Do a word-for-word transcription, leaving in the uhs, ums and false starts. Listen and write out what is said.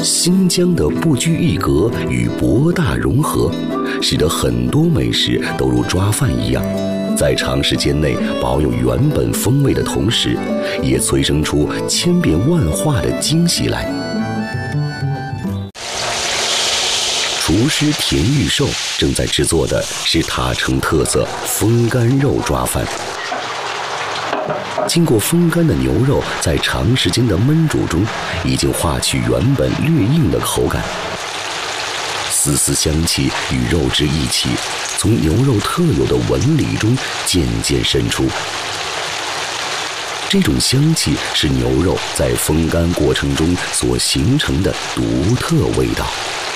新疆的不拘一格与博大融合，使得很多美食都如抓饭一样，在长时间内保有原本风味的同时，也催生出千变万化的惊喜来。厨师田玉寿正在制作的是塔城特色风干肉抓饭。经过风干的牛肉在长时间的焖煮中，已经化去原本略硬的口感，丝丝香气与肉汁一起，从牛肉特有的纹理中渐渐渗出。这种香气是牛肉在风干过程中所形成的独特味道。